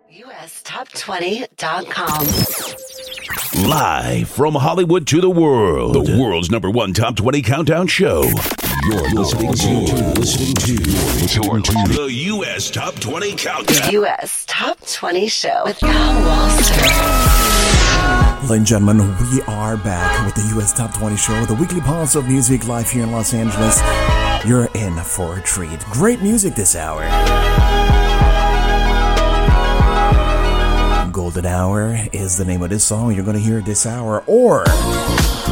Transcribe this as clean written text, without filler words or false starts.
USTop20.com. Live from Hollywood to the world, the world's #1 Top 20 Countdown Show. You're listening to the US Top 20 Countdown. US Top 20 Show with Al Walster. Ladies and gentlemen, we are back with the US Top 20 Show, the weekly pulse of music live here in Los Angeles. You're in for a treat. Great music this hour. Golden Hour is the name of this song you're going to hear this hour, or